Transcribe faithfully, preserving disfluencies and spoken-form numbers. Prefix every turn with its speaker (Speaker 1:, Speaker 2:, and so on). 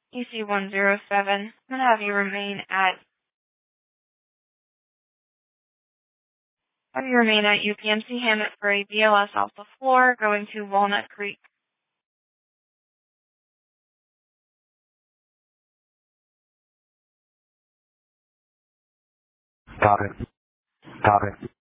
Speaker 1: E C one zero seven. I'm going to have you remain at have you remain at U P M C Hammett for a B L S Alpha four going to Walnut Creek.
Speaker 2: Copy. Copy.